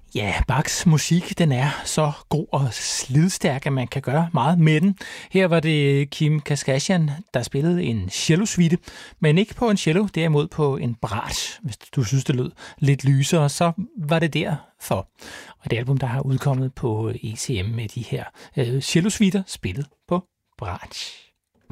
Ja, Bachs musik, den er så god og slidstærk, at man kan gøre meget med den. Her var det Kim Kaskasian, der spillede en cello-suite, men ikke på en cello, derimod på en bratsch. Hvis du synes, det lød lidt lysere, så var det derfor. Og det album, der har udkommet på ECM med de her cello-suiter, spillet på bratsch.